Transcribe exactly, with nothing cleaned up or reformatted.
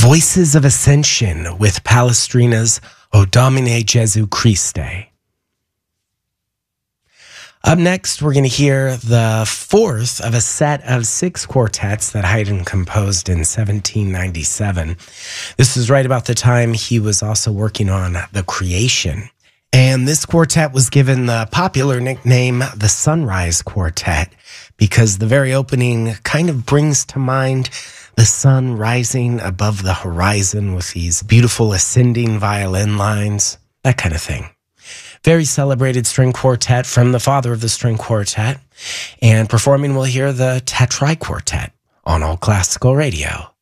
Voices of Ascension with Palestrina's O Domine Jesu Christe. Up next, we're going to hear the fourth of a set of six quartets that Haydn composed in seventeen ninety-seven. This is right about the time he was also working on The Creation. And this quartet was given the popular nickname the Sunrise Quartet because the very opening kind of brings to mind the sun rising above the horizon with these beautiful ascending violin lines, that kind of thing. Very celebrated string quartet from the father of the string quartet. And performing, we'll hear the Tetrae Quartet on All Classical Radio.